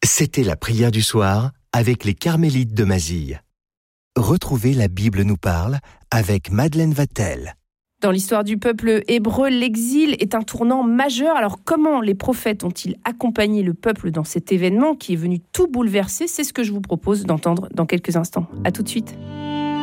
C'était la prière du soir avec les Carmélites de Mazille. Retrouvez La Bible nous parle avec Madeleine Vatel. Dans l'histoire du peuple hébreu, l'exil est un tournant majeur. Alors comment les prophètes ont-ils accompagné le peuple dans cet événement qui est venu tout bouleverser ? C'est ce que je vous propose d'entendre dans quelques instants. À tout de suite.